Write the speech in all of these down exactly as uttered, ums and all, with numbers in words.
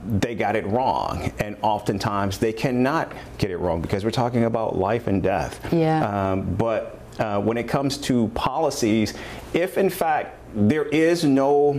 they got it wrong. And oftentimes they cannot get it wrong because we're talking about life and death. Yeah. Um, but uh, when it comes to policies, if in fact there is no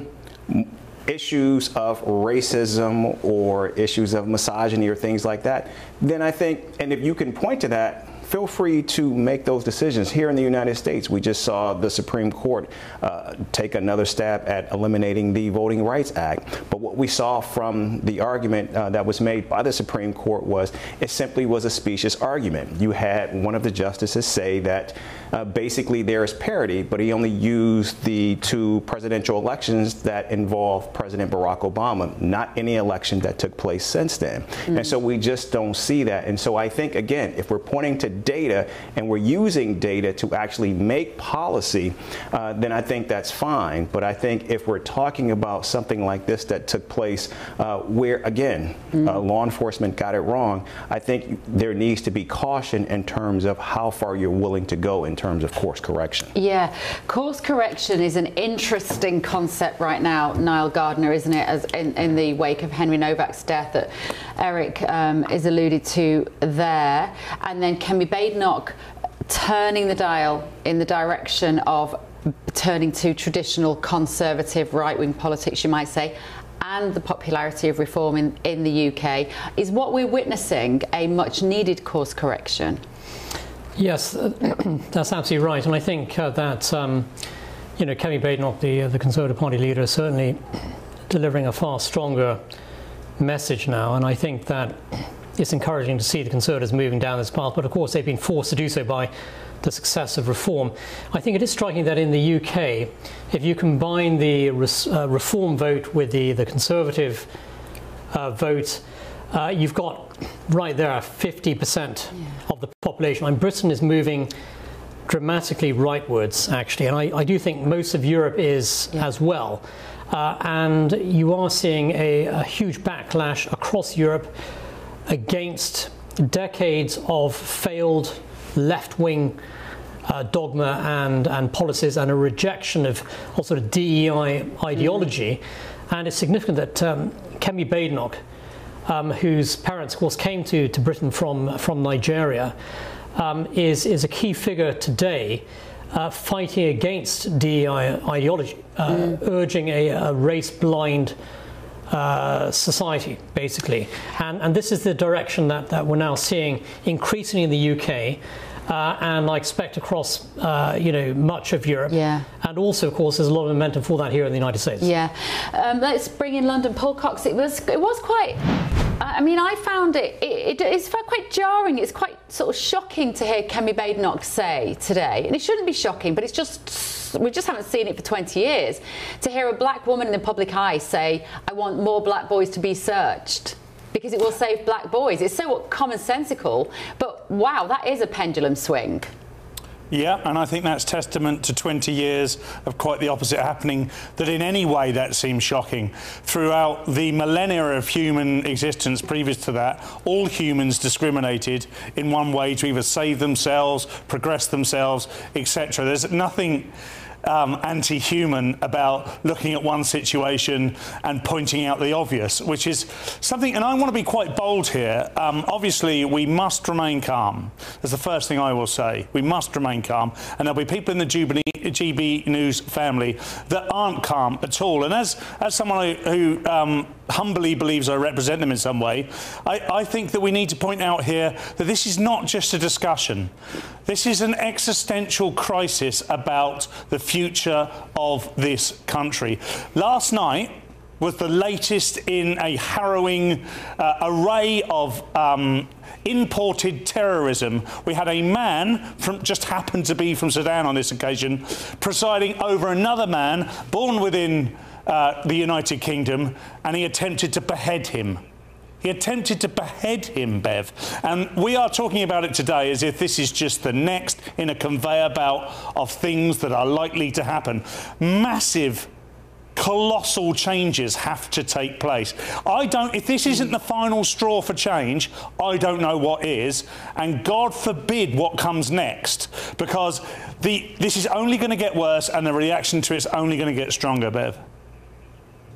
issues of racism or issues of misogyny or things like that, then I think, and if you can point to that, feel free to make those decisions. Here in the United States, we just saw the Supreme Court uh, take another stab at eliminating the Voting Rights Act. But what we saw from the argument uh, that was made by the Supreme Court was it simply was a specious argument. You had one of the justices say that uh, basically there is parity, but he only used the two presidential elections that involved President Barack Obama, not any election that took place since then. Mm-hmm. And so we just don't see that. And so I think, again, if we're pointing to data and we're using data to actually make policy, uh, then I think that's fine. But I think if we're talking about something like this that took place uh, where, again, mm-hmm. uh, law enforcement got it wrong, I think there needs to be caution in terms of how far you're willing to go in terms of course correction. Yeah, course correction is an interesting concept right now, Niall Gardner, isn't it, as in, in the wake of Henry Novak's death that Eric um, is alluded to there. And then Kemi Badenoch turning the dial in the direction of turning to traditional conservative right-wing politics, you might say, and the popularity of reform in, in the U K. Is what we're witnessing a much-needed course correction? Yes, that's absolutely right. And I think uh, that, um, you know, Kemi Badenoch, the, uh, the Conservative Party leader, is certainly delivering a far stronger message now. And I think that it's encouraging to see the Conservatives moving down this path, but of course they've been forced to do so by the success of reform. I think it is striking that in the U K, if you combine the res, uh, reform vote with the, the Conservative uh, vote, uh, you've got right there fifty percent yeah. of the population. And Britain is moving dramatically rightwards, actually, and I, I do think most of Europe is yeah. as well. Uh, and you are seeing a, a huge backlash across Europe against decades of failed left-wing uh, dogma and, and policies and a rejection of all sort of D E I ideology. Mm-hmm. And it's significant that um, Kemi Badenoch, um, whose parents, of course, came to, to Britain from, from Nigeria, um, is, is a key figure today uh, fighting against D E I ideology, uh, mm. urging a, a race-blind Uh, society, basically. And, and this is the direction that, that we're now seeing increasingly in the U K, uh, and I expect across, uh, you know, much of Europe. Yeah. And also, of course, there's a lot of momentum for that here in the United States. Yeah. Um, let's bring in London. Paul Cox, it was, it was quite... I mean, I found it, it, it, it's quite jarring. It's quite sort of shocking to hear Kemi Badenoch say today, and it shouldn't be shocking, but it's just, we just haven't seen it for twenty years, to hear a black woman in the public eye say, I want more black boys to be searched because it will save black boys. It's so commonsensical, but wow, that is a pendulum swing. Yeah, and I think that's testament to twenty years of quite the opposite happening, that in any way that seems shocking. Throughout the millennia of human existence previous to that, all humans discriminated in one way to either save themselves, progress themselves, et cetera. There's nothing Um, anti-human about looking at one situation and pointing out the obvious, which is something, and I want to be quite bold here. Um, obviously, we must remain calm. That's the first thing I will say. We must remain calm, and there'll be people in the G B News family that aren't calm at all. And as as someone who um, humbly believes I represent them in some way, I, I think that we need to point out here that this is not just a discussion. This is an existential crisis about the future of this country. Last night was the latest in a harrowing uh, array of um, imported terrorism. We had a man from, just happened to be from Sudan on this occasion, presiding over another man born within uh, the United Kingdom, and he attempted to behead him. He attempted to behead him, Bev. And we are talking about it today as if this is just the next in a conveyor belt of things that are likely to happen. Massive, colossal changes have to take place. I don't, if this isn't the final straw for change, I don't know what is. And God forbid what comes next, because the, this is only going to get worse and the reaction to it's only going to get stronger, Bev.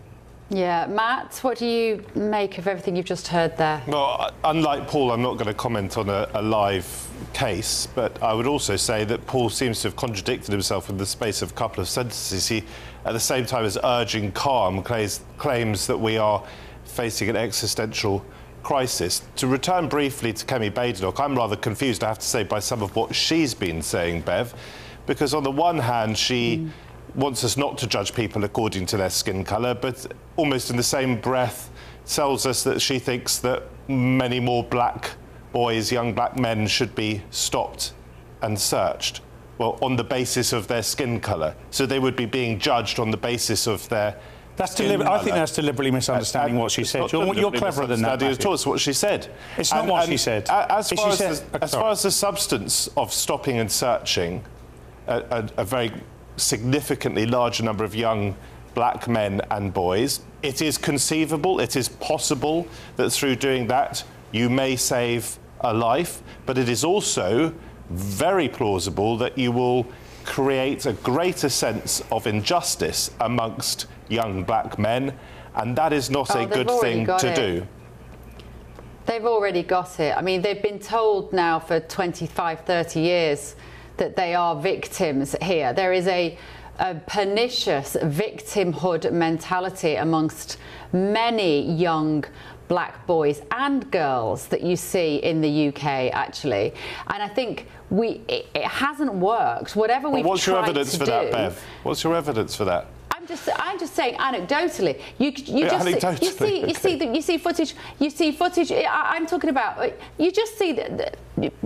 Yeah, Matt, what do you make of everything you've just heard there? Well, unlike Paul, I'm not going to comment on a, a live case, but I would also say that Paul seems to have contradicted himself in the space of a couple of sentences. He, at the same time as urging calm, claims, claims that we are facing an existential crisis. To return briefly to Kemi Badenoch, I'm rather confused, I have to say, by some of what she's been saying, Bev, because on the one hand, she mm. wants us not to judge people according to their skin colour, but almost in the same breath tells us that she thinks that many more black boys, young black men, should be stopped and searched, well, on the basis of their skin colour. So they would be being judged on the basis of their That's deliber- I think that's deliberately misunderstanding uh, what she said. You're, you're cleverer than that, Matthew. It's what she said. It's not and, what and she said. As, far, she as, said, the, as far as the substance of stopping and searching a, a, a very significantly larger number of young black men and boys, it is conceivable, it is possible that through doing that you may save a life, but it is also very plausible that you will create a greater sense of injustice amongst young black men, and that is not oh, a good thing to it. do. They've already got it. I mean, they've been told now for twenty-five, thirty years that they are victims here. There is a, a pernicious victimhood mentality amongst many young black boys and girls that you see in the U K, actually. And I think we it, it hasn't worked. Whatever we've well, what's tried your evidence to for do, that, Bev? What's your evidence for that? I'm just, I'm just saying anecdotally. You, you Yeah, just see, anecdotally, you see, you okay. see, the, you see footage. You see footage. I, I'm talking about. You just see that.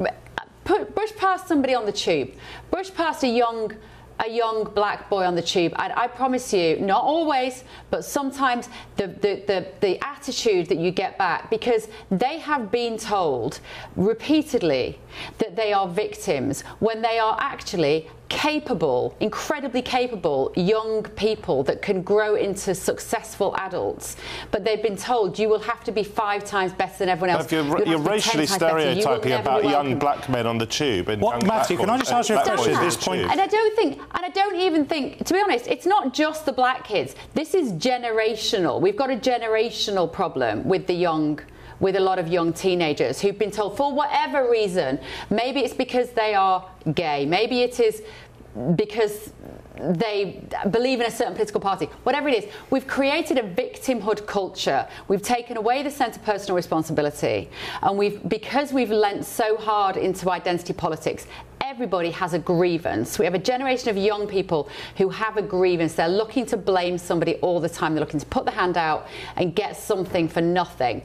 Put, brush past somebody on the tube. Brush past a young. a young black boy on the tube, and I promise you, not always, but sometimes the, the, the, the attitude that you get back, because they have been told repeatedly that they are victims when they are actually capable, incredibly capable young people that can grow into successful adults, but they've been told you will have to be five times better than everyone else. You're, you're racially stereotyping about young black men on the tube. And what, Matthew, can I just ask you a question at this point? And I don't think, and I don't even think, to be honest, it's not just the black kids. This is generational. We've got a generational problem with the young with a lot of young teenagers who've been told, for whatever reason, maybe it's because they are gay, maybe it is because they believe in a certain political party, whatever it is, we've created a victimhood culture. We've taken away the sense of personal responsibility, and we've, because we've lent so hard into identity politics, everybody has a grievance. We have a generation of young people who have a grievance. They're looking to blame somebody all the time. They're looking to put the hand out and get something for nothing.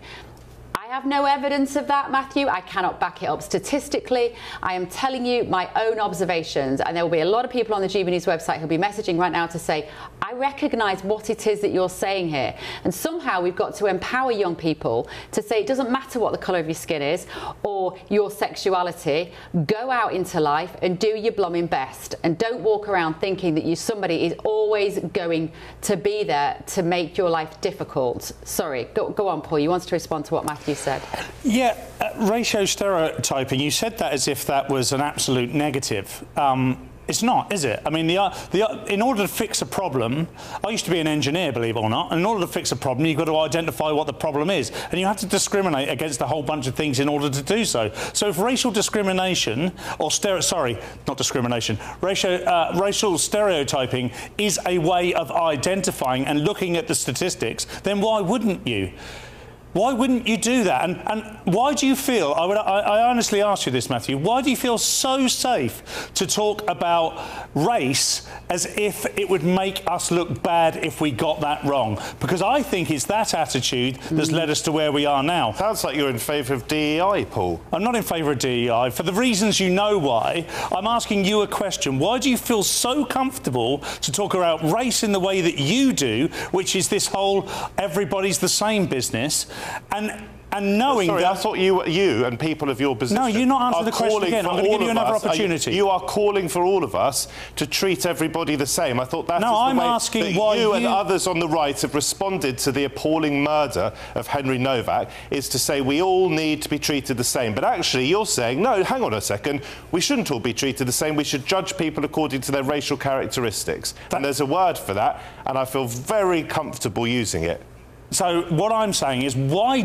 I have no evidence of that, Matthew. I cannot back it up statistically. I am telling you my own observations, and there will be a lot of people on the G B News website who'll be messaging right now to say, I recognise what it is that you're saying here. And somehow we've got to empower young people to say it doesn't matter what the colour of your skin is or your sexuality. Go out into life and do your blooming best, and don't walk around thinking that you somebody is always going to be there to make your life difficult. Sorry, go, go on, Paul. You wanted to respond to what Matthew said. Yeah, uh, racial stereotyping, you said that as if that was an absolute negative. Um, it's not, is it? I mean, the, uh, the, uh, in order to fix a problem, I used to be an engineer, believe it or not, and in order to fix a problem, you've got to identify what the problem is, and you have to discriminate against a whole bunch of things in order to do so. So if racial discrimination, or stereo, sorry, not discrimination, racial, uh, racial stereotyping is a way of identifying and looking at the statistics, then why wouldn't you? Why wouldn't you do that? And, and why do you feel, I, would, I, I honestly ask you this, Matthew, why do you feel so safe to talk about race as if it would make us look bad if we got that wrong? Because I think it's that attitude that's led us to where we are now. Sounds like you're in favour of D E I, Paul. I'm not in favour of D E I. For the reasons you know why, I'm asking you a question. Why do you feel so comfortable to talk about race in the way that you do, which is this whole everybody's the same business, And and knowing Sorry, that... I thought you, you and people of your position... No, you're not answering the question calling again. for I'm going to give all you of another us- are opportunity. You, you are calling for all of us to treat everybody the same. I thought that No, is the I'm way asking that why you and you- others on the right have responded to the appalling murder of Henry Novak, is to say we all need to be treated the same. But actually, you're saying, no, hang on a second, we shouldn't all be treated the same. We should judge people according to their racial characteristics. That- and there's a word for that, and I feel very comfortable using it. So what I'm saying is, why